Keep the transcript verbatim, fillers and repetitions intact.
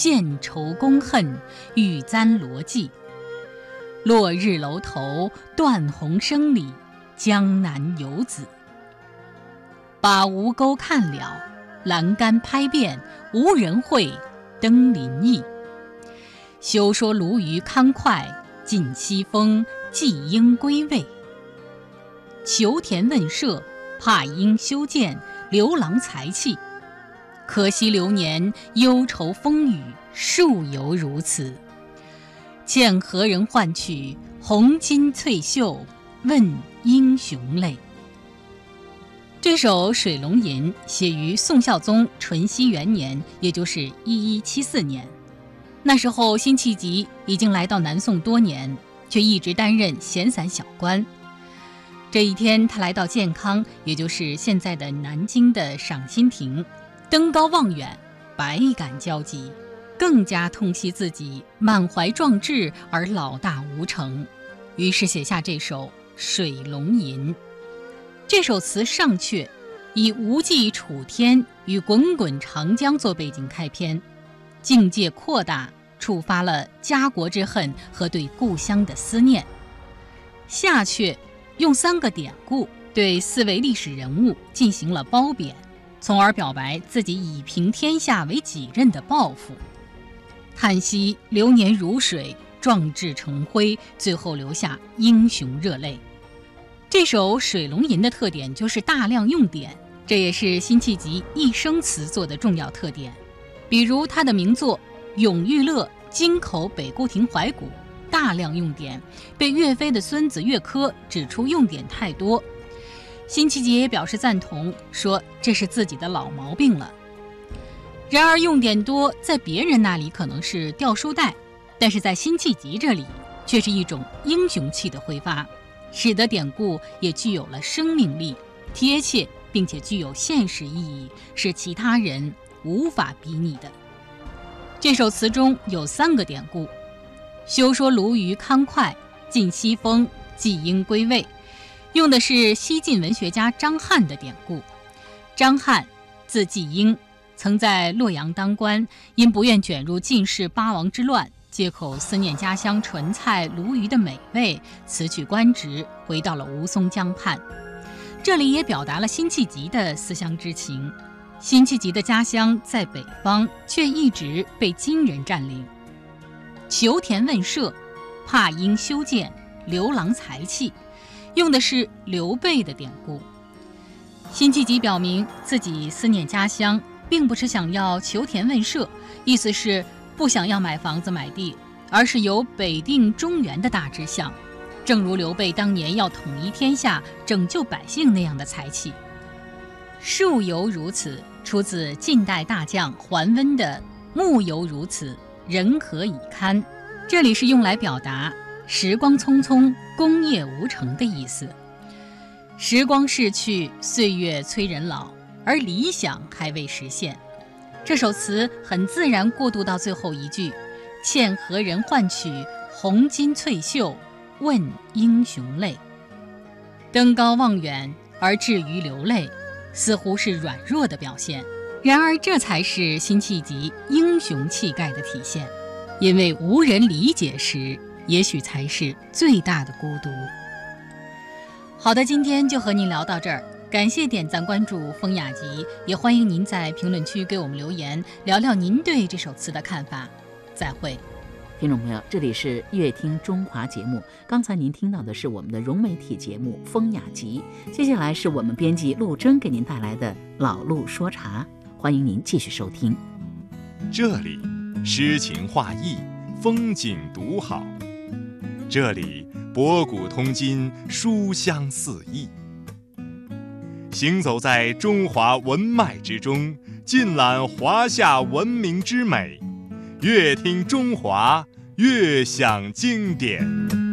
献愁公恨，欲簪罗髻。落日楼头，断鸿声里，江南游子。把吴钩看了，栏杆拍遍，无人会，登临意。休说鲈鱼康快，尽西风，季鹰归位。求田问舍，怕鹰修建，刘郎才气。可惜流年，忧愁风雨，数犹如此。欠何人换取红巾翠袖，问英雄泪。这首《水龙吟》写于宋孝宗淳熙元年，也就是一一七四年。那时候辛弃疾已经来到南宋多年，却一直担任闲散小官。这一天，他来到建康，也就是现在的南京的赏心亭，登高望远，百感交集，更加痛惜自己满怀壮志而老大无成，于是写下这首《水龙吟》。这首词上阙以无际楚天与滚滚长江做背景开篇，境界扩大，触发了家国之恨和对故乡的思念。下阙用三个典故对四位历史人物进行了褒贬，从而表白自己以平天下为己任的抱负，叹息流年如水，壮志成灰，最后留下英雄热泪。这首《水龙吟》的特点就是大量用典，这也是辛弃疾一生词作的重要特点。比如他的名作《咏玉乐·京口北固亭怀古》，大量用典，被岳飞的孙子岳珂指出用典太多。辛弃疾也表示赞同，说这是自己的老毛病了。然而用典多，在别人那里可能是掉书袋，但是在辛弃疾这里却是一种英雄气的挥发，使得典故也具有了生命力，贴切并且具有现实意义，是其他人无法比拟的。这首词中有三个典故：休说鲈鱼康快，尽西风，季鹰归位，用的是西晋文学家张翰的典故。张翰字季鹰，曾在洛阳当官，因不愿卷入晋室八王之乱，借口思念家乡纯菜鲈鱼的美味，辞去官职，回到了吴淞江畔。这里也表达了辛弃疾的思乡之情。辛弃疾的家乡在北方，却一直被金人占领。求田问舍，怕鹰修建，刘郎才气，用的是刘备的典故。辛弃疾表明自己思念家乡，并不是想要求田问舍，意思是不想要买房子买地，而是有北定中原的大志向，正如刘备当年要统一天下、拯救百姓那样的才气。树犹如此出自晋代大将桓温的木犹如此，人何以堪，这里是用来表达时光匆匆，功业无成的意思。时光逝去，岁月催人老，而理想还未实现。这首词很自然过渡到最后一句，欠何人换取红巾翠袖，问英雄泪。登高望远而至于流泪，似乎是软弱的表现，然而这才是辛弃疾英雄气概的体现，因为无人理解时，也许才是最大的孤独。好的，今天就和您聊到这儿，感谢点赞关注风雅集，也欢迎您在评论区给我们留言，聊聊您对这首词的看法。再会。 听众朋友，这里是乐听中华节目，刚才您听到的是我们的融媒体节目风雅集，接下来是我们编辑陆征给您带来的老陆说茶，欢迎您继续收听。 这里诗情画意，风景独好，这里博古通今，书香四溢。行走在中华文脉之中，尽览华夏文明之美，乐听中华，悦享经典。